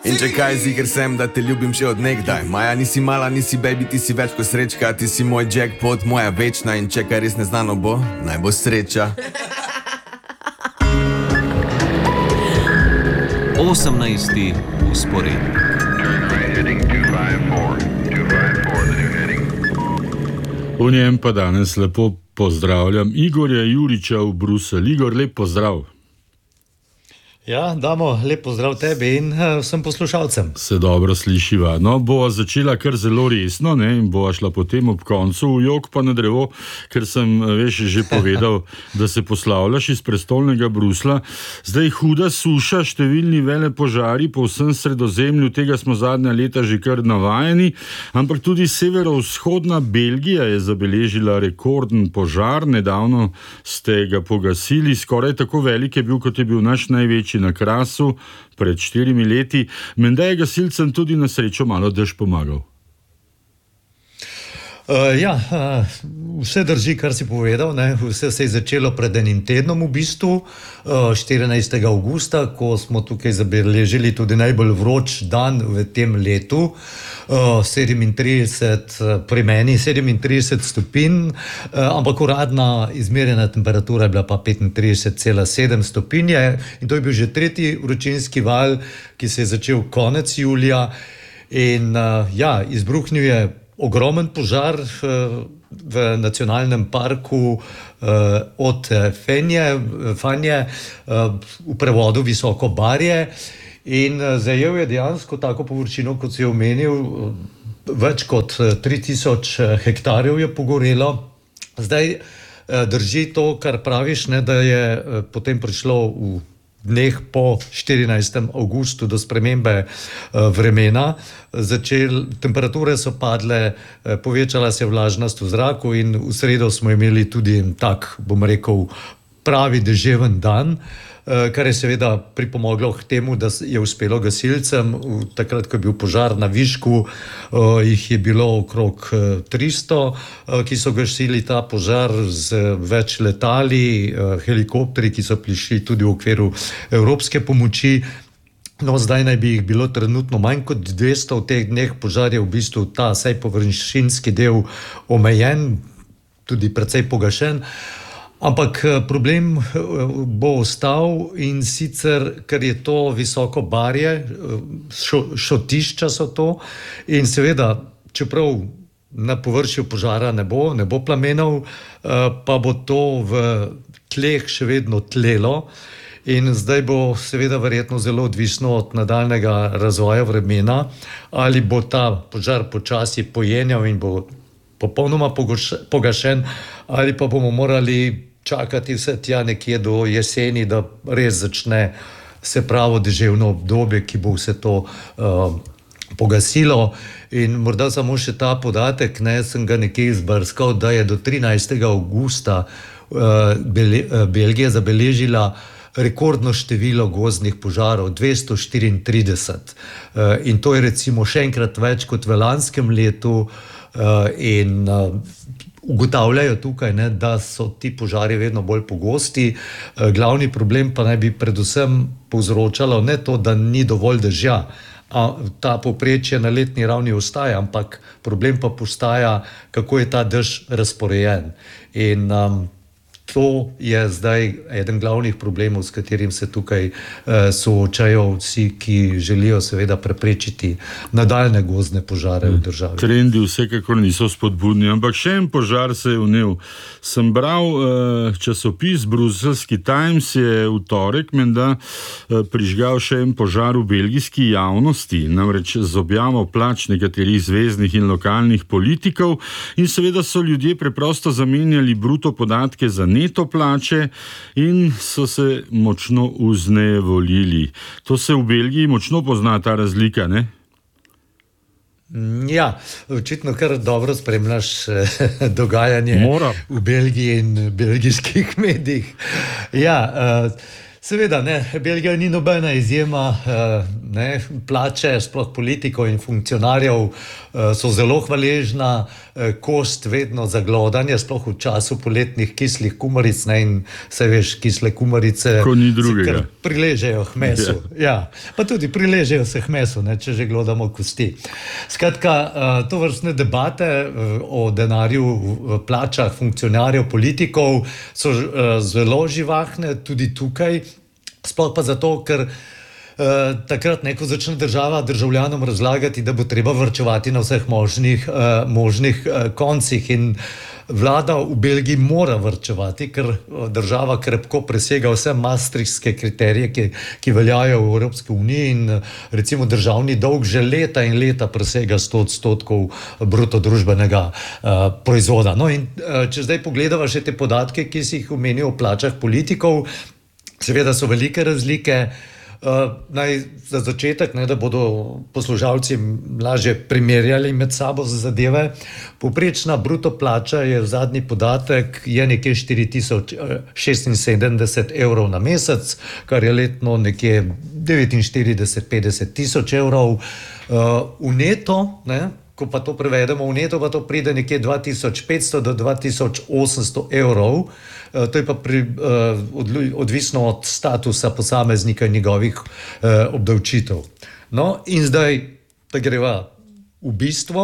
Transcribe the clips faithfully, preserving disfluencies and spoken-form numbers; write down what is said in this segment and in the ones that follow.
In če kaj ziger sem, da te ljubim še od nekdaj. Maja, nisi mala, nisi baby, ti si več kot srečka. Ti si moj jackpot, moja večna. In če kaj res neznano bo, naj bo sreča. osemnajsti usporednik. V njem pa danes lepo pozdravljam Igorja Juriča v Bruselj. Igor, lep pozdrav. Ja, damo, lep pozdrav tebi in uh, vsem poslušalcem. Se dobro slišiva. No, bova začela kar zelo resno, ne, in bova šla potem ob koncu v jok pa na drevo, ker sem, veš, že povedal, da se poslavljaš iz prestolnega Brusla. Zdaj huda suša, številni vele požari po vsem Sredozemlju, tega smo zadnja leta že kar navajeni, ampak tudi severovzhodna Belgija je zabeležila rekorden požar. Nedavno ste ga pogasili, skoraj tako velik je bil, kot je bil naš največji na Krasu pred štirimi leti. Menda je gasilcem tudi na srečo malo dež pomagal. Uh, ja, uh, vse drži, kar si povedal, ne? Vse se je začelo pred enim tednom v bistvu, uh, štirinajstega avgusta, ko smo tukaj zabeležili tudi najbolj vroč dan v tem letu, uh, sedemintrideset, pri meni sedemintrideset stopinj, uh, ampak uradna izmerjena temperatura je bila pa petintrideset cela sedem stopinje in to je bil že tretji vročinski val, ki se je začel konec julija in uh, ja, izbruhnil je ogromen požar v nacionalnem parku od Fenje, Fanje, v prevodu Visoko Barje in zajel je dejansko tako površino, kot si omenil, več kot tri tisoč hektarjev je pogorelo. Zdaj drži to, kar praviš, ne, da je potem prišlo v dneh po štirinajstem avgustu do spremembe uh, vremena. Začel, temperature so padle, uh, povečala se je vlažnost v zraku in v sredo smo imeli tudi tak, bom rekel, pravi deževen dan, uh, kar je seveda pripomoglo k temu, da je uspelo gasilcem. V, takrat, ko je bil požar na višku, uh, jih je bilo okrog uh, tristo, uh, ki so gasili ta požar z več letali, uh, helikopteri, ki so prišli tudi v okviru evropske pomoči. No, zdaj naj bi jih bilo trenutno manj kot dvesto, v teh dneh požar je v bistvu ta saj površinski del omejen, tudi precej pogašen. Ampak problem bo ostal in sicer, ker je to Visoko Barje, šo, šotišča so to in seveda, čeprav na površju požara ne bo, ne bo plamenov, pa bo to v tleh še vedno tlelo in zdaj bo seveda verjetno zelo odvisno od nadaljnega razvoja vremena, ali bo ta požar počasi pojenjal in bo popolnoma pogašen, ali pa bomo morali čakati vse tja nekje do jeseni, da res začne se pravo deževno obdobje, ki bo vse to uh, pogasilo. In morda samo še ta podatek, ne, sem ga nekje izbrskal, da je do trinajstega avgusta uh, Bel- uh, Belgija zabeležila rekordno število gozdnih požarov, dvesto štiriintrideset. Uh, in to je recimo še enkrat več kot v lanskem letu uh, in uh, ugotavljajo tukaj, ne, da so ti požari vedno bolj pogosti. E, glavni problem pa naj bi predvsem povzročalo ne to, da ni dovolj dežja, a ta povprečje na letni ravni ostaja, ampak problem pa postaja, kako je ta dež razporejen. In um, to je zdaj eden glavnih problemov, s katerim se tukaj uh, soočajo vsi, ki želijo seveda preprečiti nadaljne gozdne požare v državi. Trendi vsekakor niso spodbudni, ampak še en požar se je vnel. Sem bral uh, časopis Bruselski Times je v torek menda uh, prižgal še en požar v belgijski javnosti, namreč z objavo plač nekaterih zveznih in lokalnih politikov in seveda so ljudje preprosto zamenjali bruto podatke za neto plače in so se močno vznejevoljili. To se v Belgiji močno pozna, ta razlika, ne? Ja, očitno kar dobro spremljaš eh, dogajanje Mora. v Belgiji in belgijskih medijih. Ja, eh, Seveda, ne, Belgija ni nobena izjema, ne, plače, sploh politikov in funkcionarjev so zelo hvaležna, kost vedno za glodanje, sploh v času poletnih kislih kumaric, ne, in se veš, kisle kumarice ko ni drugega. Priležejo k mesu. Ja. Ja, pa tudi priležejo se k mesu, ne, če že glodamo kosti. Skratka, to vrstne debate o denarju, plačah funkcionarjev, politikov so zelo živahne tudi tukaj. Sploh pa zato, ker uh, takrat neko začne država državljanom razlagati, da bo treba varčevati na vseh možnih, uh, možnih uh, koncih in vlada v Belgiji mora varčevati, ker država krepko presega vse maastrichtske kriterije, ki, ki veljajo v Evropski uniji in recimo državni dolg že leta in leta presega sto odstotkov bruto družbenega uh, proizvoda. No in uh, če zdaj pogledava še te podatke, ki si jih omenil o plačah politikov, seveda so velike razlike. Uh, naj za začetek, ne, da bodo poslušalci lažje primerjali med sabo zadeve. Povprečna bruto plača je zadnji podatek je nekje štiri tisoč šestinsedemdeset evrov na mesec, kar je letno nekje devetinštirideset petdeset tisoč evrov. Uh, v neto, ne, ko pa to prevedemo v neto, pa to pride nekje dva tisoč petsto do dva tisoč osemsto evrov. Uh, to je pa pri, uh, odli, odvisno od statusa posameznika in njegovih uh, obdavčitev. No, in zdaj, da greva v bistvo,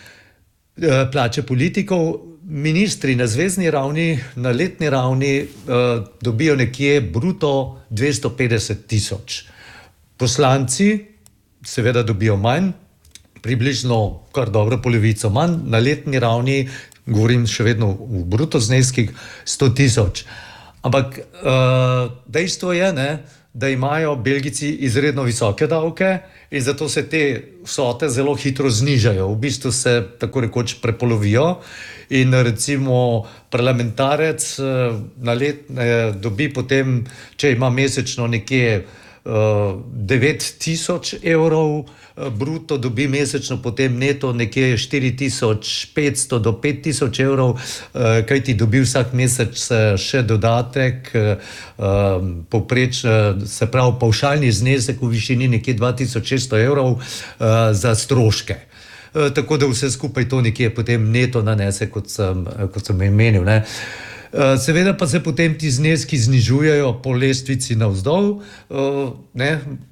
uh, plače politikov, ministri na zvezni ravni, na letni ravni uh, dobijo nekje bruto dvesto petdeset tisoč. Poslanci seveda dobijo manj, približno kar dobro polovico manj, na letni ravni, govorim še vedno v bruto zneskih, sto tisoč. Ampak uh, dejstvo je, ne, da imajo Belgijci izredno visoke davke in zato se te vsote zelo hitro znižajo. V bistvu se tako rekoč prepolovijo in recimo parlamentarec uh, na let uh, dobi potem, če ima mesečno nekje uh, devet tisoč evrov, bruto dobi mesečno potem neto nekje štiri tisoč petsto do pet tisoč evrov, kaj ti dobi vsak mesec še dodatek, povpreč, se pravi pavšalni znesek v višini nekje dva tisoč šeststo evrov za stroške. Tako da vse skupaj to nekje potem neto nanese, kot sem, kot sem menil, ne. Seveda pa se potem ti zneski znižujejo po lestvici navzdol, ne,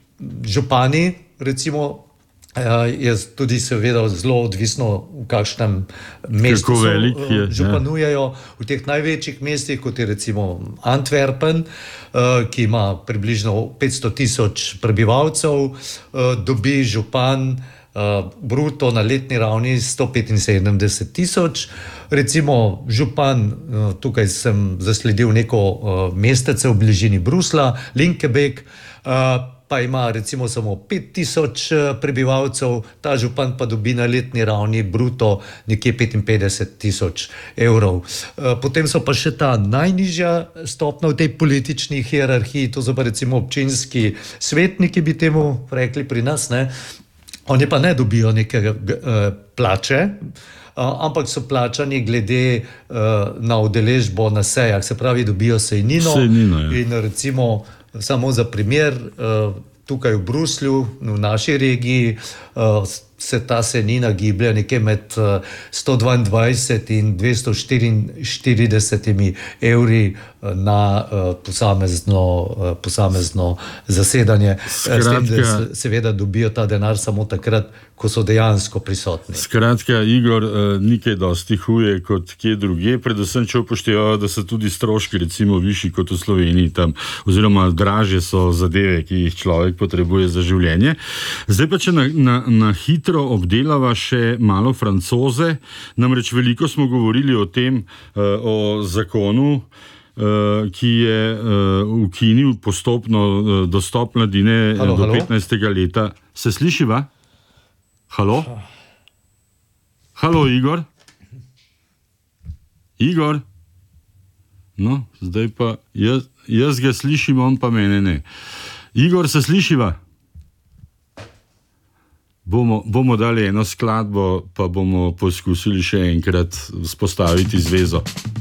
župani recimo je tudi seveda zelo odvisno, v kakšnem mestu so, županujejo. V teh največjih mestih, kot je recimo Antwerpen, ki ima približno petsto tisoč prebivalcev, dobi župan bruto na letni ravni sto petinsedemdeset tisoč. Recimo župan, tukaj sem zasledil neko mestece v bližini Brusla, Linkebek, pa ima recimo samo pet tisoč prebivalcev, ta župan pa dobi na letni ravni bruto nekje petinpetdeset tisoč evrov. Potem so pa še ta najnižja stopnja v tej politični hierarhiji, to so pa recimo občinski svetniki, bi temu rekli pri nas, ne. Oni pa ne dobijo neke uh, plače, uh, ampak so plačani glede uh, na udeležbo na sejah, se pravi dobijo sejnino, sejnino ja. In recimo samo za primer, tukaj v Bruslju, v naši regiji, se ta sejnina giblje nekje med sto dvaindvajset in dvesto štiriinštirideset evri na posamezno, posamezno zasedanje. Skratka, s tem, da seveda dobijo ta denar samo takrat, ko so dejansko prisotni. Skratka, Igor, ni kaj dosti huje kot kje druge, predvsem če upoštevajo, da so tudi stroški recimo višji kot v Sloveniji tam, oziroma dražje so zadeve, ki jih človek potrebuje za življenje. Zdaj pa, če na, na, na hitro obdelava še malo Francoze, namreč veliko smo govorili o tem, o zakonu, ki je ukinil postopno dostop mladine halo, do petnajstega leta. Se slišiva? Halo? Halo, Igor? Igor? No, zdaj pa jaz, jaz ga slišim, on pa mene ne. Igor, se slišiva? Bomo, bomo dali eno skladbo, pa bomo poskusili še enkrat vzpostaviti zvezo.